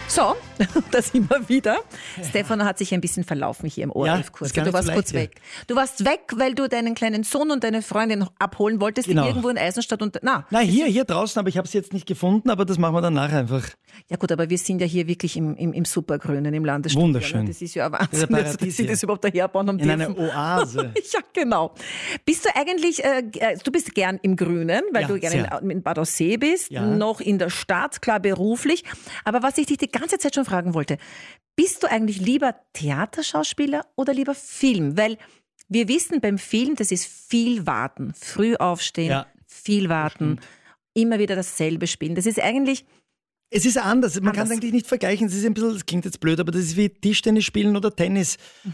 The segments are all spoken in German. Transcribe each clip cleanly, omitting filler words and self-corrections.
So, da sind wir wieder. Stefano hat sich ein bisschen verlaufen hier im ORF-Kurs. Du warst kurz weg. Du warst weg, weil du deinen kleinen Sohn und deine Freundin abholen wolltest, die irgendwo in Eisenstadt. Hier draußen, aber ich habe sie jetzt nicht gefunden, aber das machen wir danach einfach. Ja gut, aber wir sind ja hier wirklich im Supergrünen, im Landesstudio. Wunderschön. Das ist ja ein Wahnsinn, dass sie das überhaupt daherbauen haben dürfen. In einer Oase. Ja, genau. Bist du eigentlich, du bist gern im Grünen, weil du gerne in Bad Aussee bist, noch in der Stadt, klar beruflich. Aber was ich dich die ganze Zeit schon fragen wollte, bist du eigentlich lieber Theaterschauspieler oder lieber Film? Weil wir wissen beim Film, das ist viel warten, früh aufstehen, viel warten, immer wieder dasselbe spielen. Das ist eigentlich... Es ist anders. Man kann es eigentlich nicht vergleichen. Es ist ein bisschen, das klingt jetzt blöd, aber das ist wie Tischtennis spielen oder Tennis.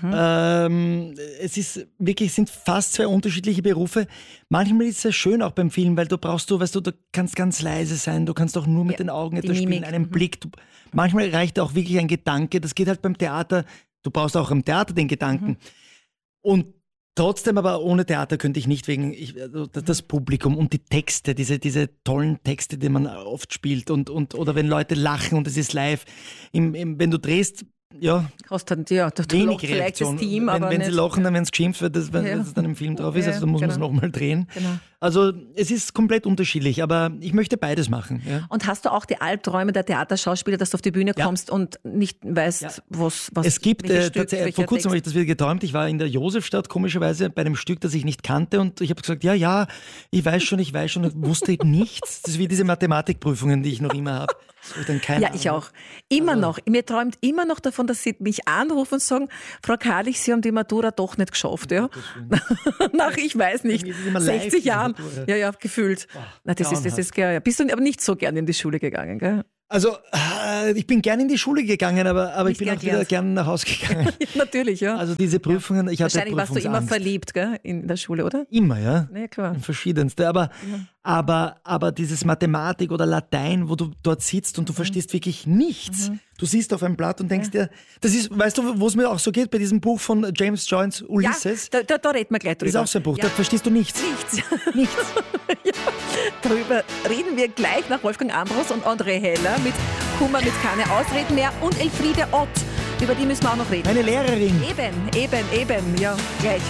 Es ist wirklich, sind fast zwei unterschiedliche Berufe. Manchmal ist es sehr schön auch beim Film, weil du kannst ganz leise sein, du kannst auch nur mit den Augen etwas spielen, einen Blick. Manchmal reicht auch wirklich ein Gedanke. Das geht halt beim Theater. Du brauchst auch im Theater den Gedanken. Und trotzdem, aber ohne Theater könnte ich nicht das Publikum und die Texte, diese tollen Texte, die man oft spielt oder wenn Leute lachen und es ist live. Wenn du drehst, kostet wenig vielleicht Reaktion. Das Team, wenn sie lachen, dann wenn es geschimpft wird, wenn es dann im Film drauf ist, also dann muss man es nochmal drehen. Genau. Also es ist komplett unterschiedlich, aber ich möchte beides machen. Ja. Und hast du auch die Albträume der Theaterschauspieler, dass du auf die Bühne kommst und nicht weißt, was es gibt vor kurzem habe ich das wieder geträumt. Ich war in der Josefstadt komischerweise bei einem Stück, das ich nicht kannte und ich habe gesagt, ich weiß schon, ich wusste nichts. Das ist wie diese Mathematikprüfungen, die ich noch immer habe. Ich auch. Noch. Mir träumt immer noch davon, dass sie mich anrufen und sagen, Frau Karlich, Sie haben die Matura doch nicht geschafft. Ja? Nach, ich weiß nicht, 60 Jahren. Ja, gefühlt. Das ist geil. Bist du aber nicht so gern in die Schule gegangen, gell? Also, ich bin gern in die Schule gegangen, aber ich bin auch wieder gern nach Hause gegangen. Natürlich, ja. Also diese Prüfungen, ich hatte Wahrscheinlich warst du immer verliebt, gell, in der Schule, oder? Immer, ja. Ja, klar. In verschiedenste. Aber dieses Mathematik oder Latein, wo du dort sitzt und du verstehst wirklich nichts. Du siehst auf ein Blatt und denkst dir, das ist, weißt du, wo es mir auch so geht, bei diesem Buch von James Joyce, Ulysses. Ja, da reden wir gleich drüber. Das ist auch so ein Buch, da verstehst du nichts. Nichts. Darüber reden wir gleich nach Wolfgang Ambros und André Heller mit Kummer mit keine Ausreden mehr und Elfriede Ott. Über die müssen wir auch noch reden. Meine Lehrerin. Eben, ja, gleich.